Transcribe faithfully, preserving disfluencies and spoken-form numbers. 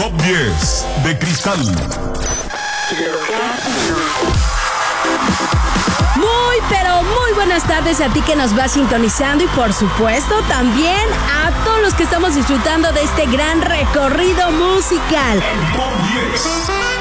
Top diez de Cristal. Muy, pero muy buenas tardes a ti que nos vas sintonizando y por supuesto también a todos los que estamos disfrutando de este gran recorrido musical. El Top diez.